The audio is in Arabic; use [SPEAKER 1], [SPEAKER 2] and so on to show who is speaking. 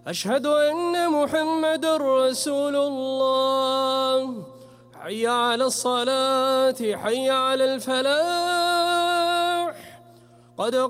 [SPEAKER 1] أشهد أن محمد رسول الله. حي على الصلاة، حي على الفلاح. قد